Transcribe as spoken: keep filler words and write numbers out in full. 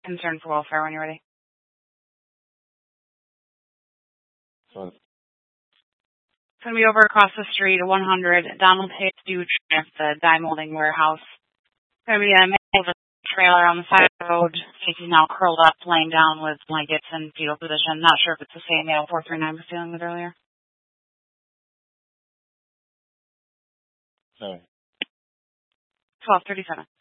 Concern for welfare when you're ready. Fine. It's going to be over across the street at one hundred Donald Hayes Dude, the dye molding warehouse. It's going to be a man with a trailer on the side of the road. Casey's now curled up, laying down with blankets in fetal position. Not sure if it's the same male four three nine was dealing with earlier. Sorry. twelve thirty-seven.